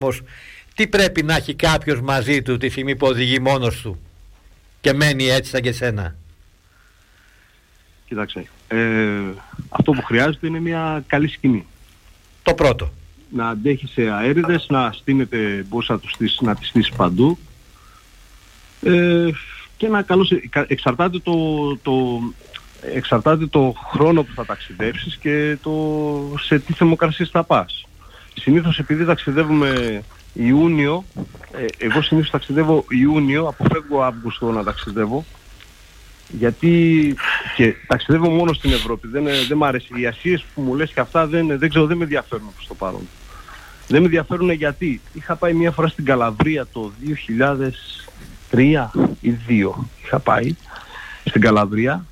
Τι πρέπει να έχει κάποιος μαζί του τη στιγμή που οδηγεί μόνος του και μένει έτσι σαν και σένα? Κοίταξε, αυτό που χρειάζεται είναι μια καλή σκηνή. Το πρώτο. Να αντέχει σε αέριδες, να στείνεται, μπορείς να τη στήσεις παντού, και να καλώς, εξαρτάται το χρόνο που θα ταξιδέψεις και σε τι θερμοκρασίες θα πας. Συνήθως επειδή ταξιδεύουμε Ιούνιο, εγώ συνήθως ταξιδεύω Ιούνιο, αποφεύγω Αύγουστο να ταξιδεύω, γιατί και ταξιδεύω μόνο στην Ευρώπη, δεν μ' αρέσει. Οι Ασίες που μου λες και αυτά δεν ξέρω, δεν με ενδιαφέρουν προς το παρόν. Δεν με ενδιαφέρουν γιατί είχα πάει μια φορά στην Καλαβρία το 2003 ή 2002, είχα πάει στην Καλαβρία,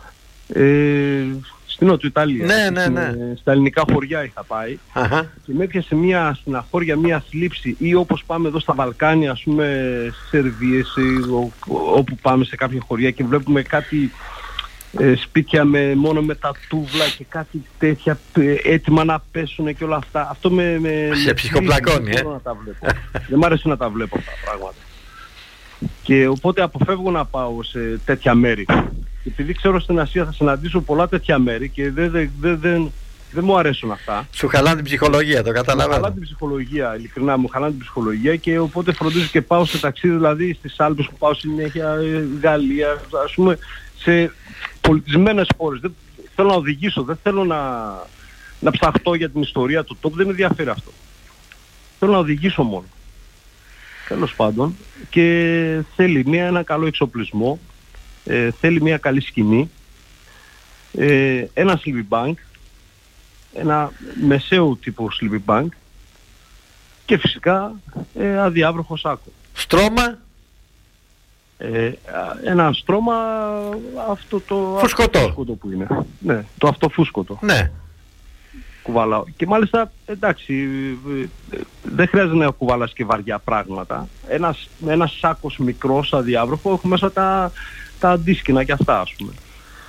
στην Νότια Ιταλία, ναι. Στα ελληνικά χωριά είχα πάει, και με έπιασε μια στεναχώρια, μια θλίψη, ή όπως πάμε εδώ στα Βαλκάνια, ας πούμε Σερβίες, όπου πάμε σε κάποια χωριά και βλέπουμε κάτι σπίτια μόνο με τα τούβλα και κάτι τέτοια έτοιμα να πέσουν και όλα αυτά. Αυτό σε ψυχοπλακώνει, δεν μ' αρέσει να τα βλέπω αυτά τα πράγματα. Και οπότε αποφεύγω να πάω σε τέτοια μέρη. Επειδή ξέρω στην Ασία θα συναντήσω πολλά τέτοια μέρη και δεν μου αρέσουν αυτά. Σου χαλάνε την ψυχολογία, το καταλαβαίνω. Μου χαλάνε την ψυχολογία, ειλικρινά μου χαλάνε την ψυχολογία, και οπότε φροντίζω και πάω σε ταξίδι, δηλαδή στις Άλπες που πάω συνέχεια, Γαλλία, ας πούμε, σε πολιτισμένες χώρες. Δεν θέλω να οδηγήσω, δεν θέλω να ψαχτώ για την ιστορία του τόπου, δεν με ενδιαφέρει αυτό. Θέλω να οδηγήσω μόνο. Τέλος πάντων, και θέλει ένα καλό εξοπλισμό, θέλει μια καλή σκηνή, ένα sleeping bag, ένα μεσαίου τύπου sleeping bag, και φυσικά αδιάβροχο σάκο. Στρώμα? Ένα στρώμα, αυτό το φουσκωτό που είναι. Ναι, το αυτοφούσκωτο. Ναι. Κουβαλάω. Και μάλιστα, εντάξει, δεν χρειάζεται να κουβαλάς και βαριά πράγματα. Ένας σάκος μικρός αδιάβροχο, έχω μέσα τα αντίσκηνα και αυτά, ας πούμε.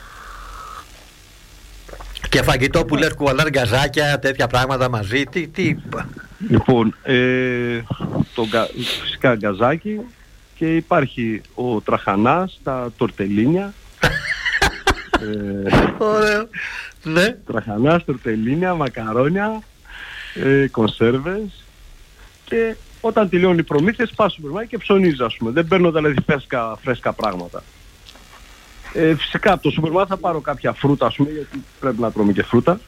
Και φαγητό που λες, κουβαλάς γκαζάκια, τέτοια πράγματα μαζί, τι... Λοιπόν, φυσικά γκαζάκι, και υπάρχει ο τραχανάς, τα τορτελίνια. Ωραίο. Ναι. Τραχανάς, τορτελίνια, μακαρόνια, κονσέρβες, και όταν τελειώνει οι προμήθειες πας στο σούπερ μάρκετ και ψωνίζεις, ας πούμε. Δεν παίρνω δηλαδή φρέσκα πράγματα. Φυσικά από το σούπερ μάρκετ θα πάρω κάποια φρούτα, ας πούμε, γιατί πρέπει να τρώμε και φρούτα.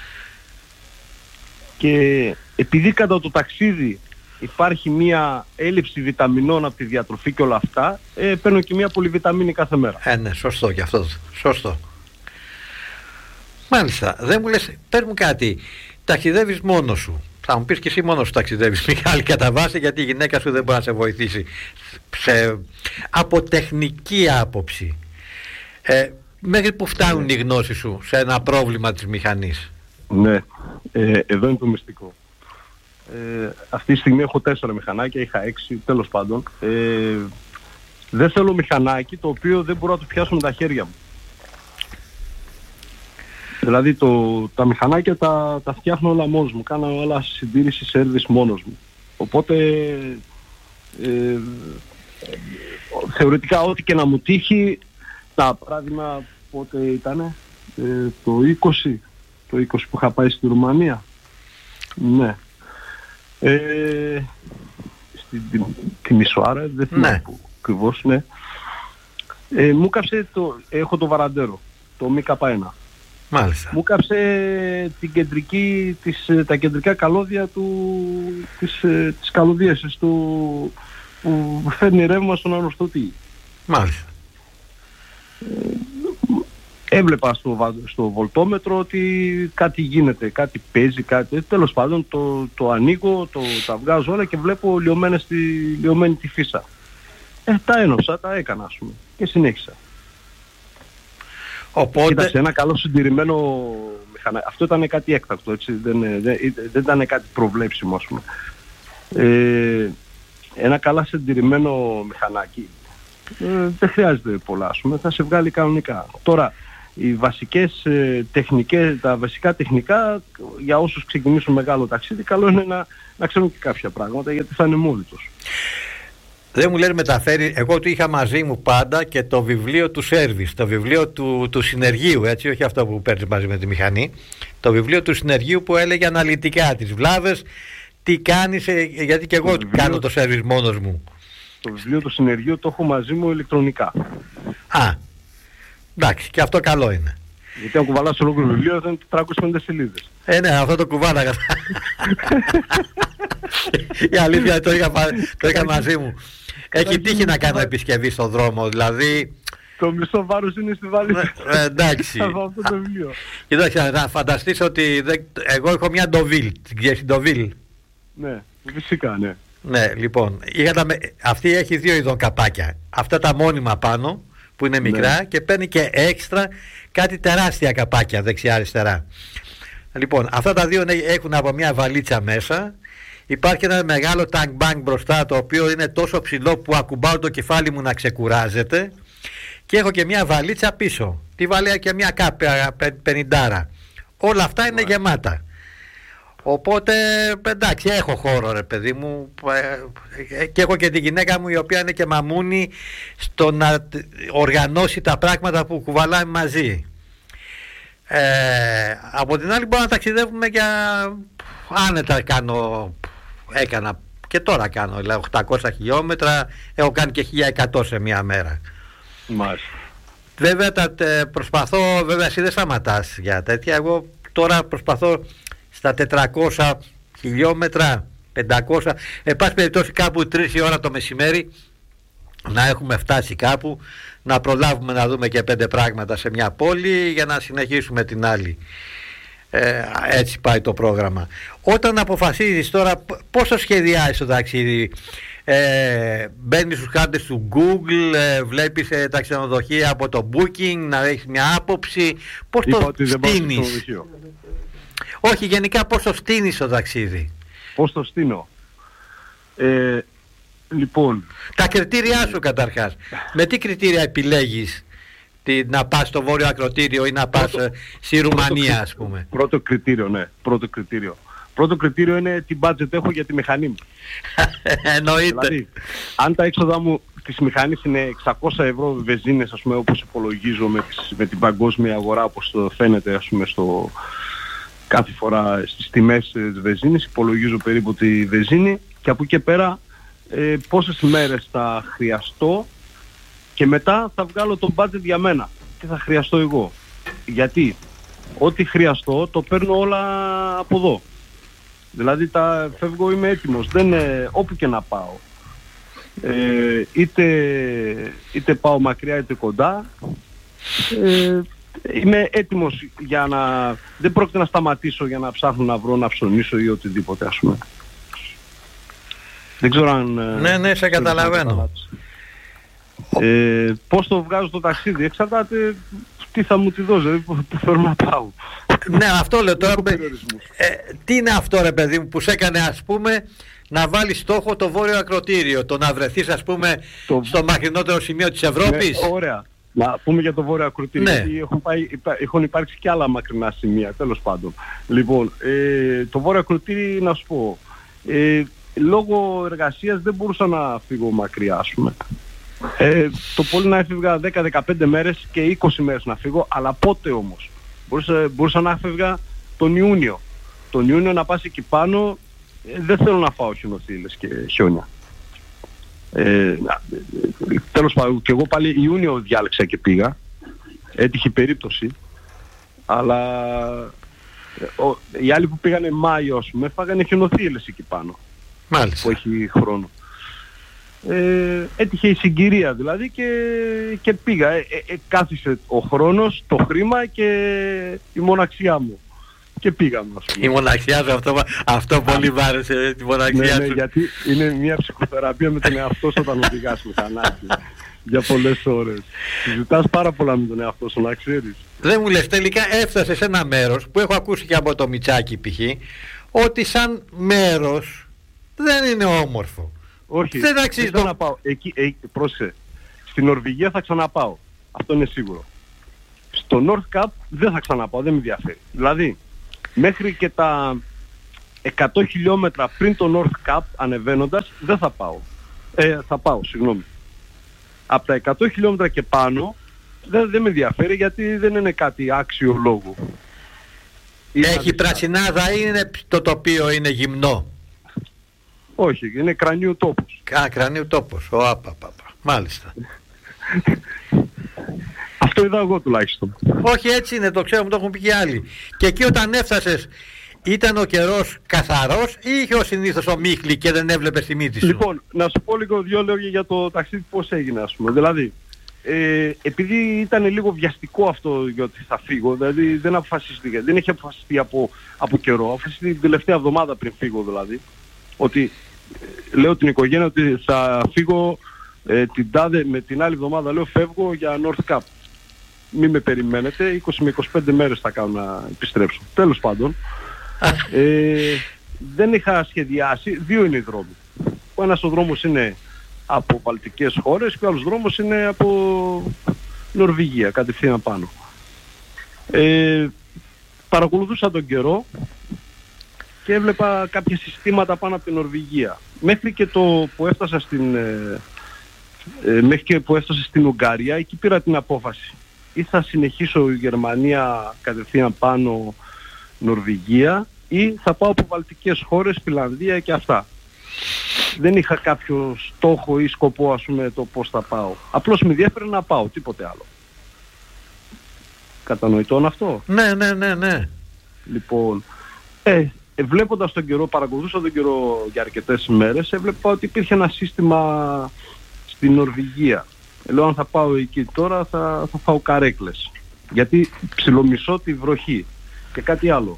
Και επειδή κατά το ταξίδι υπάρχει μια έλλειψη βιταμινών από τη διατροφή και όλα αυτά, παίρνω και μια πολυβιταμίνη κάθε μέρα. Ναι, σωστό και αυτό. Σωστό. Μάλιστα, δεν μου λες, πες μου κάτι, ταξιδεύεις μόνος σου. Θα μου πεις και εσύ μόνος σου ταξιδεύεις, Μιχάλη, κατά βάση, γιατί η γυναίκα σου δεν μπορεί να σε βοηθήσει από τεχνική άποψη. Μέχρι που φτάνουν οι γνώσεις σου σε ένα πρόβλημα της μηχανής? Ναι, εδώ είναι το μυστικό. Αυτή τη στιγμή έχω 4 μηχανάκια, είχα 6, τέλος πάντων. Δεν θέλω μηχανάκι το οποίο δεν μπορώ να το πιάσω με τα χέρια μου. Δηλαδή τα μηχανάκια τα φτιάχνω όλα μόνος μου, κάνω όλα συντήρηση, σέρβις μόνος μου. Οπότε θεωρητικά ό,τι και να μου τύχει, τα παράδειγμα πότε ήτανε, το 20 που είχα πάει στη Ρουμανία. Ναι. Στη Μισοάρα, δεν θυμάμαι που ακριβώς, ναι. Μου κάψε έχω το βαραντέρο, το ΜΚ1. Μάλιστα. Μου κάψε τα κεντρικά καλώδια της καλωδίασης του, που φέρνει ρεύμα στον ανορθωτή. Μάλιστα. Έβλεπα στο βολτόμετρο ότι κάτι γίνεται, κάτι παίζει, κάτι. Τέλος πάντων το ανοίγω, τα βγάζω όλα και βλέπω λιωμένη τη φύσα. Τα ένωσα, τα έκανα, ας πούμε, και συνέχισα. Οπότε... Κοίταξε, ένα καλό συντηρημένο μηχανάκι. Αυτό ήταν κάτι έκτακτο, έτσι, δεν ήταν κάτι προβλέψιμο, ας πούμε. Ένα καλά συντηρημένο μηχανάκι δεν χρειάζεται πολλά, ας πούμε, θα σε βγάλει κανονικά. Τώρα, οι βασικές τεχνικές, τα βασικά τεχνικά για όσους ξεκινήσουν μεγάλο ταξίδι, καλό είναι να ξέρουν και κάποια πράγματα, γιατί θα είναι μόνοι τους. Δεν μου λένε μεταφέρει, εγώ του είχα μαζί μου πάντα και το βιβλίο του σέρβις, το βιβλίο του συνεργείου, έτσι, όχι αυτό που παίρνεις μαζί με τη μηχανή, το βιβλίο του συνεργείου που έλεγε αναλυτικά τις βλάβες, τι κάνεις, γιατί και εγώ κάνω το σέρβις μόνος μου. Το βιβλίο του συνεργείου το έχω μαζί μου ηλεκτρονικά. Α, εντάξει, και αυτό καλό είναι. Γιατί αν κουβαλάς ολόκληρο βιβλίο θα είναι 450 σελίδες. Ναι, αυτό το κουβάλαγα. Η αλήθεια το είχα μαζί μου. Έχει τύχει να κάνω επισκευή στον δρόμο, δηλαδή. Το μισό βάρος είναι στη βαλίτσα. Εντάξει. Αυτό το βιβλίο. Κοιτάξτε, να φανταστείς ότι εγώ έχω μια Ντοβίλ. Την ξέρεις την Ντοβίλ? Ναι, φυσικά, ναι. Ναι, λοιπόν, αυτή έχει 2 ειδών καπάκια. Αυτά τα μόνιμα πάνω που είναι μικρά, ναι, και παίρνει και έξτρα κάτι τεράστια καπάκια δεξιά-αριστερά. Λοιπόν, αυτά τα 2 έχουν από μια βαλίτσα μέσα. Υπάρχει ένα μεγάλο tank bank μπροστά, το οποίο είναι τόσο ψηλό που ακουμπάω το κεφάλι μου να ξεκουράζεται, και έχω και μια βαλίτσα πίσω. Τη βαλέα και μια κάπια 50. Όλα αυτά είναι γεμάτα. Οπότε, εντάξει, έχω χώρο, ρε παιδί μου, και έχω και τη γυναίκα μου, η οποία είναι και μαμούνι στο να οργανώσει τα πράγματα που κουβαλάμε μαζί. Από την άλλη μπορώ να ταξιδεύουμε για άνετα, έκανα και τώρα κάνω 800 χιλιόμετρα, έχω κάνει και 1100 σε μια μέρα. Μάλιστα. Βέβαια προσπαθώ, βέβαια εσύ δεν σταματάς για τέτοια, εγώ τώρα προσπαθώ στα 400 χιλιόμετρα, 500, εν πάση περιπτώσει κάπου 3 η ώρα το μεσημέρι να έχουμε φτάσει κάπου, να προλάβουμε να δούμε και 5 πράγματα σε μια πόλη για να συνεχίσουμε την άλλη. Έτσι πάει το πρόγραμμα. Όταν αποφασίζεις τώρα πόσο σχεδιάζεις το ταξίδι, μπαίνεις στους χάρτες του Google, βλέπεις τα ξενοδοχεία από το Booking, να έχεις μια άποψη, πώς το στείνεις? Όχι, γενικά πώς το στείνεις το ταξίδι? Πώς το στείνω? Λοιπόν, τα κριτήριά σου καταρχάς. Με τι κριτήρια επιλέγεις να πας στο Βόρειο Ακροτήριο ή να πας στη Ρουμανία, ας πούμε? Πρώτο κριτήριο, ναι. Πρώτο κριτήριο είναι τι budget έχω για τη μηχανή μου. Εννοείται. Δηλαδή, αν τα έξοδα μου της μηχανής είναι 600 ευρώ βενζίνες, ας πούμε, όπως υπολογίζω με την παγκόσμια αγορά, όπως το φαίνεται, ας πούμε, κάθε φορά στις τιμές της βενζίνης, υπολογίζω περίπου τη βενζίνη, και από εκεί και πέρα πόσες μέρες θα χρειαστώ, και μετά θα βγάλω το budget για μένα. Τι θα χρειαστώ εγώ. Γιατί ό,τι χρειαστώ το παίρνω όλα από εδώ. Δηλαδή φεύγω, είμαι έτοιμος. Όπου και να πάω. Είτε πάω μακριά είτε κοντά. Είμαι έτοιμος για να... Δεν πρόκειται να σταματήσω για να ψάχνω να βρω, να ψωνίσω ή οτιδήποτε, ας πούμε. Δεν ξέρω αν... Ναι, σε καταλαβαίνω. Πώς το βγάζω το ταξίδι? Εξαρτάται τι θα μου τη δώσει, δηλαδή που θέλω να πάω. Ναι, αυτό λέω τώρα. Τι είναι αυτό, ρε παιδί μου, που σε έκανε, ας πούμε, να βάλεις στόχο το Βόρειο Ακροτήριο, το να βρεθείς, ας πούμε, στο μακρινότερο σημείο της Ευρώπης? Ναι, ωραία. Να πούμε για το Βόρειο Ακροτήριο, ναι, γιατί έχουν υπάρξει και άλλα μακρινά σημεία, τέλος πάντων. Λοιπόν, το Βόρειο Ακροτήριο, να σου πω, λόγω εργασίας δεν μπορούσα να φύγω μακριά, ας πούμε. Το πολύ να έφευγα 10-15 μέρες και 20 μέρες να φύγω, αλλά πότε όμως? Μπορούσα να έφευγα τον Ιούνιο. Τον Ιούνιο να πας εκεί πάνω, δεν θέλω να φάω χιονοθύελες και χιόνια. Τέλος πάντων, και εγώ πάλι Ιούνιο διάλεξα και πήγα. Έτυχε περίπτωση, αλλά οι άλλοι που πήγανε Μάιο, ας πούμε, φάγανε χιονοθύελες εκεί πάνω. Μάλιστα. Που έχει χρόνο. Έτυχε η συγκυρία δηλαδή και πήγα. Κάθισε ο χρόνος, το χρήμα και η μοναξιά μου. Και πήγαμε, ας πούμε. Η μοναξιά σου, αυτό πολύ μ' άρεσε, τη μοναξιά σου. Ναι, γιατί είναι μια ψυχοθεραπεία με τον εαυτό σου όταν οδηγάς μηχανάκι. Για πολλές ώρες. Συζητάς πάρα πολλά με τον εαυτό σου, να ξέρεις. Δεν μου λες, τελικά έφτασε σε ένα μέρος που έχω ακούσει και από το Μιτσάκι π.χ. ότι σαν μέρος δεν είναι όμορφο. Όχι, δεν αξίζει θα ξαναπάω. Πρόσεχε. Στην Νορβηγία θα ξαναπάω. Αυτό είναι σίγουρο. στο North Cup δεν θα ξαναπάω, δεν με ενδιαφέρει. Δηλαδή, μέχρι και τα 100 χιλιόμετρα πριν το North Cup ανεβαίνοντας, δεν θα πάω. Θα πάω, συγγνώμη. Από τα 100 χιλιόμετρα και πάνω, δεν με ενδιαφέρει γιατί δεν είναι κάτι άξιο λόγου. Έχει πρασινάδα ή είναι το τοπίο είναι γυμνό? Όχι, είναι κρανίου τόπος. Κρανίου τόπος. Μάλιστα. Αυτό είδα εγώ τουλάχιστον. Όχι, έτσι είναι, το ξέρω, μου το έχουν πει και άλλοι. Και εκεί όταν έφτασες, ήταν ο καιρός καθαρός ή είχε ο συνήθως ο Μίχλη και δεν έβλεπες τη μύτη σου? Λοιπόν, να σου πω λίγο δύο λόγια για το ταξίδι πώς έγινε, ας πούμε. Δηλαδή, επειδή ήταν λίγο βιαστικό αυτό γιατί θα φύγω, δηλαδή δεν έχει αποφασιστεί από καιρό, αποφασιστεί την τελευταία εβδομάδα πριν φύγω δηλαδή, ότι λέω την οικογένεια ότι θα φύγω με την άλλη εβδομάδα, λέω φεύγω για North Cup. Μην με περιμένετε, 20 με 25 μέρες θα κάνω να επιστρέψω. Τέλος πάντων, δεν είχα σχεδιάσει, δύο είναι οι δρόμοι. Ο ένας ο δρόμος είναι από βαλτικές χώρες και ο άλλος δρόμος είναι από Νορβηγία, κατευθείαν πάνω. Παρακολουθούσα τον καιρό και έβλεπα κάποια συστήματα πάνω από την Νορβηγία. Μέχρι και που έφτασα στην Ουγγαρία, εκεί πήρα την απόφαση. Ή θα συνεχίσω Γερμανία κατευθείαν πάνω Νορβηγία ή θα πάω από βαλτικές χώρες, Φιλανδία και αυτά. Δεν είχα κάποιο στόχο ή σκοπό, ας πούμε, το πώς θα πάω. Απλώς με ενδιαφέρει να πάω, τίποτε άλλο. Κατανοητόν αυτό? Ναι. Λοιπόν, βλέποντας τον καιρό, παρακολουθούσα τον καιρό για αρκετές μέρες, έβλεπα ότι υπήρχε ένα σύστημα στην Νορβηγία. Λέω αν θα πάω εκεί τώρα θα φάω καρέκλες. Γιατί ψιλομισώ τη βροχή. Και κάτι άλλο.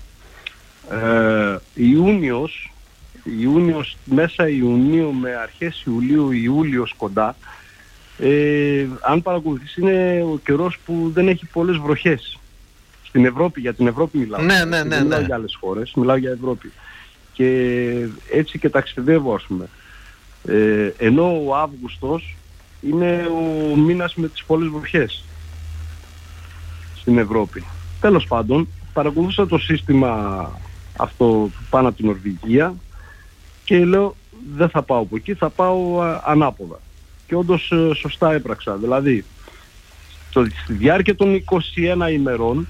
Ιούνιος, μέσα Ιουνίου με αρχές Ιουλίου, Ιούλιος κοντά, αν παρακολουθείς είναι ο καιρός που δεν έχει πολλές βροχές. Στην Ευρώπη, για την Ευρώπη μιλάω. Ναι. Μιλάω για άλλες χώρες, μιλάω για Ευρώπη. Και έτσι και ταξιδεύω, ας πούμε. Ενώ ο Αύγουστος είναι ο μήνας με τις πολλές βροχές στην Ευρώπη. Τέλος πάντων, παρακολούθησα το σύστημα αυτό πάνω από την Νορβηγία και λέω δεν θα πάω από εκεί, θα πάω ανάποδα. Και όντως σωστά έπραξα. Δηλαδή, στη διάρκεια των 21 ημερών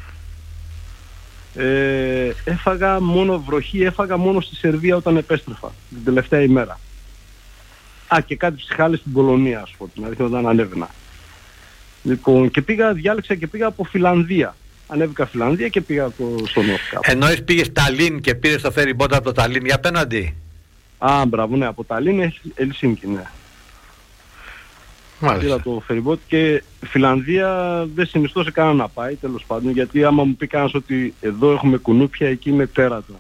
έφαγα μόνο βροχή, έφαγα μόνο στη Σερβία όταν επέστρεφα την τελευταία ημέρα. Και κάτι ψυχάλες στην Πολωνία, ας πω, την αλήθεια, όταν ανέβαινα. Λοιπόν, και διάλεξα και πήγα από Φιλανδία. Ανέβηκα Φιλανδία και πήγα στο North Cup. Εννοείς πήγες Ταλίν και πήρες το ferry boat από το Ταλίν για απέναντι? Μπράβο, ναι, από Ταλίν Ελσίνκι, ναι. Μάλιστα. Πήρα το ferry boat και Φιλανδία δεν συνιστώ σε κανένα να πάει, τέλος πάντων, γιατί άμα μου πει κανένας ότι εδώ έχουμε κουνούπια, εκεί είναι τέρατα.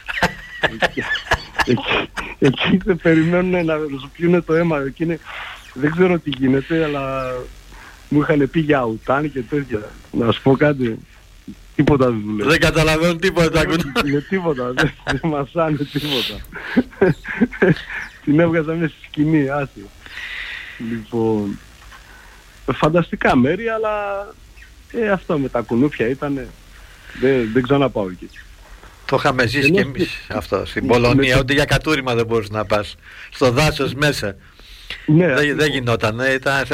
Εκεί δεν περιμένουν να σου πιούνε το αίμα. Δεν ξέρω τι γίνεται, αλλά μου είχαν πει για αουτάν και τέτοια. Να σου πω κάτι, τίποτα δεν δουλεύει. Δεν καταλαβαίνουν τίποτα. Τίποτα, δεν μασάνε τίποτα. Την έβγαζα μέσα στη σκηνή, άσυ. Λοιπόν, φανταστικά μέρη, αλλά αυτό με τα κουνούπια ήταν, δεν ξαναπάω εκεί. Το είχαμε ζήσει κι εμείς αυτό στην Πολωνία, ότι για κατούριμα δεν μπορείς να πας στο δάσος μέσα. Ναι, δεν γινόταν, ήταν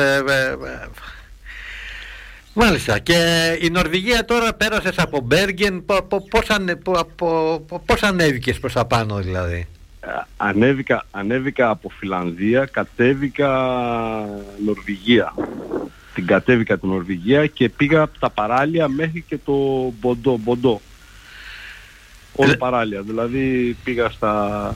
Μάλιστα. Και η Νορβηγία τώρα πέρασες από Μπέργεν, πώς ανέβηκες προς τα πάνω δηλαδή? Ανέβηκα από Φιλανδία, κατέβηκα Νορβηγία. Την κατέβηκα την Νορβηγία και πήγα από τα παράλια μέχρι και το Μποντό. Όλα παράλια, δηλαδή πήγα στα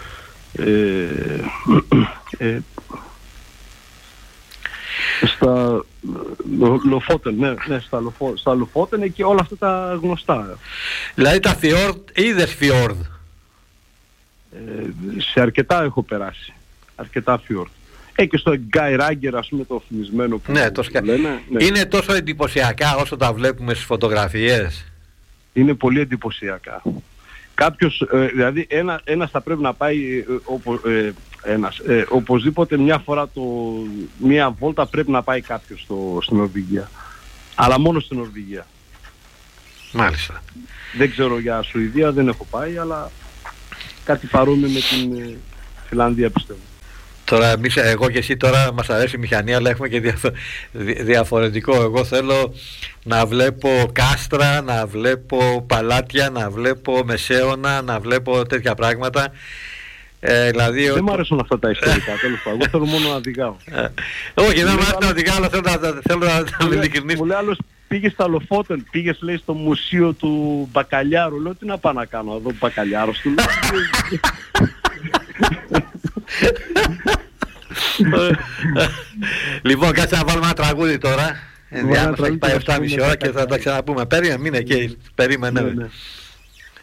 στα Λοφότεν, ναι, στα Λοφότεν και όλα αυτά τα γνωστά. Δηλαδή τα φιόρδ, είδες φιόρδ? Σε αρκετά έχω περάσει, αρκετά φιόρδ. Και στο Γκάιράγκερ, ας πούμε, το φημισμένο που λένε. Ναι. Είναι τόσο εντυπωσιακά όσο τα βλέπουμε στις φωτογραφίες? Είναι πολύ εντυπωσιακά. Κάποιος, δηλαδή ένας θα πρέπει να πάει, οπωσδήποτε μια φορά μια βόλτα πρέπει να πάει κάποιος στην Νορβηγία. Αλλά μόνο στην Νορβηγία. Μάλιστα. Δεν ξέρω για Σουηδία, δεν έχω πάει, αλλά κάτι παρόμοιο με την Φιλανδία πιστεύω. Τώρα εμείς, εγώ και εσύ τώρα μας αρέσει η μηχανή, αλλά έχουμε και διαφορετικό. Εγώ θέλω να βλέπω κάστρα, να βλέπω παλάτια, να βλέπω μεσαίωνα, να βλέπω τέτοια πράγματα. Δηλαδή, δεν μου αρέσουν αυτά τα ιστορικά, τέλος πάντων. Εγώ θέλω μόνο να οδηγάω. Όχι, δεν μου αρέσει να οδηγάω, αλλά θέλω να είμαι ειλικρινής. Μου λέει άλλος, πήγες στα Λοφότεν, πήγες λέει στο μουσείο του Μπακαλιάρου. Λέω τι να πάω να κάνω, να δω Μπακαλιάρος του. Λοιπόν, κάτσε να βάλουμε ένα τραγούδι τώρα. Ενδιάμεσα έχει πάει 7,5 ώρα και θα τα ξαναπούμε. Περίμενε, μείνε εκεί. Περίμενε.